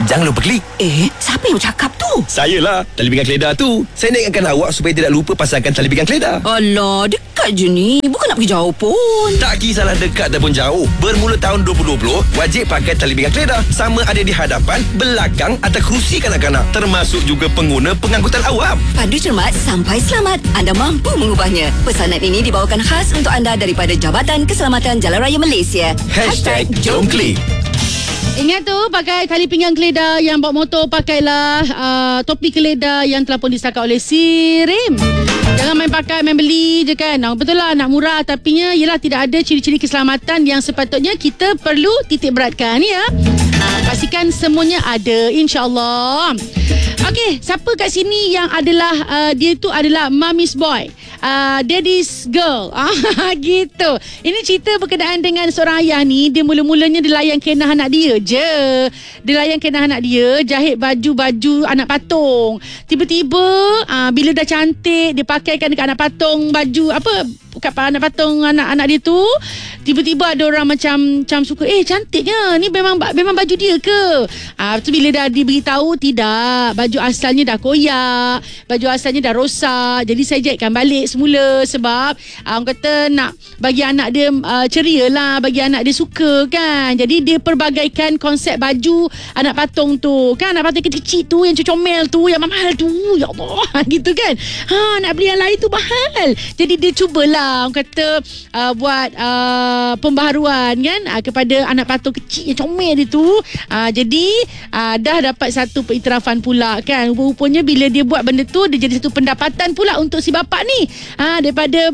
Jangan lupa klik. Siapa yang cakap tu? Sayalah, tali pinggang keledar tu. Saya nak ingatkan awak supaya tidak lupa pasangkan tali pinggang keledar. Alah, dekat je ni. Bukan nak pergi jauh pun. Tak kisahlah dekat ataupun jauh. Bermula tahun 2020, wajib pakai tali pinggang keledar. Sama ada di hadapan, belakang atau kerusi kanak-kanak. Termasuk juga pengguna pengangkutan awam. Padu cermat sampai selamat. Anda mampu mengubahnya. Pesanan ini dibawakan khas untuk anda daripada Jabatan Keselamatan Jalan Raya Malaysia. #Jom Klik. Ingat tu, pakai tali pinggang keledar. Yang bawa motor, pakailah topi keledar yang telah pun disahkan oleh SIRIM. Jangan main pakai, main beli je kan. Betul lah, nak murah. Tapinya ialah tidak ada ciri-ciri keselamatan yang sepatutnya kita perlu titik beratkan ya. Pastikan semuanya ada, insyaAllah. Okey, siapa kat sini yang adalah dia tu adalah Mommy's boy, Daddy's girl, gitu. Ini cerita berkenaan dengan seorang ayah ni. Dia mula-mulanya dia layan kenah anak dia je. Dia layan kenah anak dia, jahit baju-baju anak patung. Tiba-tiba bila dah cantik, dia pakaikan dekat anak patung baju apa, kat anak patung anak-anak dia tu. Tiba-tiba ada orang macam suka, cantiknya ni, memang baju dia ke? Tu bila dah diberitahu, tidak, baju asalnya dah koyak, baju asalnya dah rosak. Jadi saya jahitkan balik semula. Sebab orang kata nak bagi anak dia ceria lah, bagi anak dia suka kan. Jadi dia perbagaikan konsep baju anak patung tu kan. Anak patung kecil-kecil tu, yang comel tu, yang mahal tu, ya Allah, gitu kan. Nak beli yang lain tu mahal. Jadi dia cubalah orang kata buat pembaharuan kan kepada anak patung kecil yang comel dia tu. Jadi dah dapat satu pengiktirafan pula kan. Rupanya bila dia buat benda tu, dia jadi satu pendapatan pula untuk si bapak ni. Daripada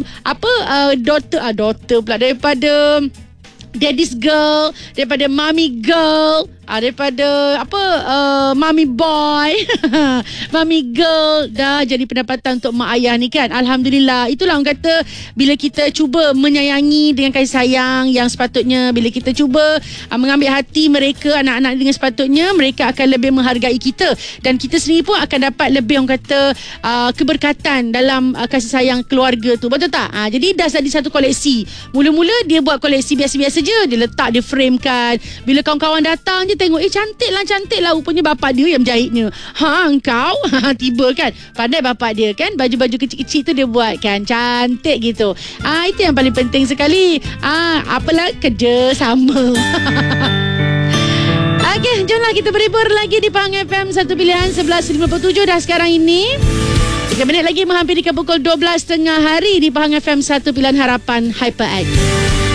daughter pula, daripada Daddy's girl, daripada mommy girl, daripada mommy boy, mommy girl, dah jadi pendapatan untuk mak ayah ni kan. Alhamdulillah. Itulah orang kata, bila kita cuba menyayangi dengan kasih sayang yang sepatutnya, bila kita cuba mengambil hati mereka, anak-anak dengan sepatutnya, mereka akan lebih menghargai kita. Dan kita sendiri pun akan dapat lebih orang kata keberkatan dalam kasih sayang keluarga tu. Betul tak? Jadi dah jadi satu koleksi. Mula-mula dia buat koleksi biasa-biasa je. Dia letak, dia framekan. Bila kawan-kawan datang je, tengok cantik lah. Rupanya bapak dia yang menjahitnya. Engkau tiba kan. Pandai bapak dia kan. Baju-baju kecil-kecil tu dia buat kan, cantik gitu. Itu yang paling penting sekali. Apalah, kerja sama. Okey, jomlah kita berhibur lagi di Pahang FM. Satu pilihan 11.57 dah sekarang ini. 3 minit lagi menghampiri ke pukul 12.30 hari di Pahang FM. Satu pilihan harapan HyperX.